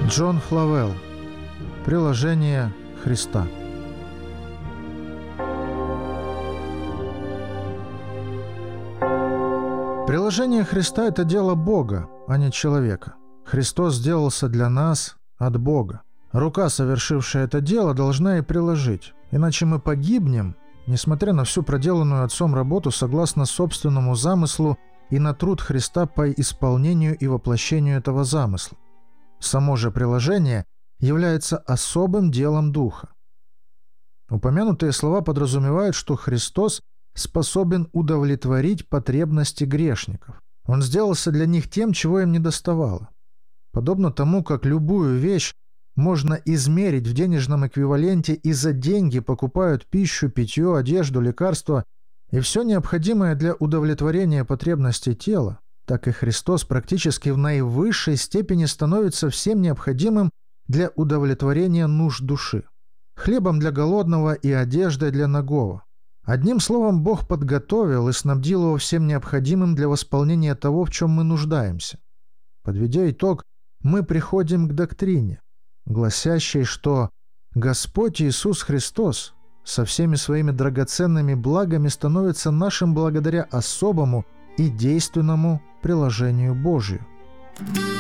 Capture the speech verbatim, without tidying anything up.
Джон Флавелл. Приложение Христа. Приложение Христа – это дело Бога, а не человека. Христос сделался для нас от Бога. Рука, совершившая это дело, должна и приложить, иначе мы погибнем, несмотря на всю проделанную Отцом работу согласно собственному замыслу и на труд Христа по исполнению и воплощению этого замысла. Само же приложение является особым делом Духа. Упомянутые слова подразумевают, что Христос способен удовлетворить потребности грешников. Он сделался для них тем, чего им недоставало. Подобно тому, как любую вещь можно измерить в денежном эквиваленте и за деньги покупают пищу, питье, одежду, лекарства и все необходимое для удовлетворения потребностей тела, так и Христос практически в наивысшей степени становится всем необходимым для удовлетворения нужд души. Хлебом для голодного и одеждой для нагого. Одним словом, Бог подготовил и снабдил его всем необходимым для восполнения того, в чем мы нуждаемся. Подведя итог, мы приходим к доктрине, гласящей, что Господь Иисус Христос со всеми своими драгоценными благами становится нашим благодаря особому и действенному приложению Божию.